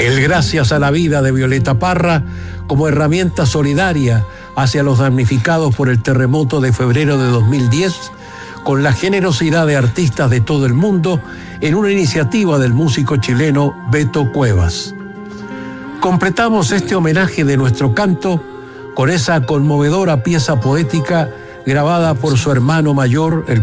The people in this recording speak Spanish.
El Gracias a la Vida de Violeta Parra como herramienta solidaria hacia los damnificados por el terremoto de febrero de 2010, con la generosidad de artistas de todo el mundo en una iniciativa del músico chileno Beto Cuevas. Completamos este homenaje de nuestro canto con esa conmovedora pieza poética grabada por su hermano mayor, el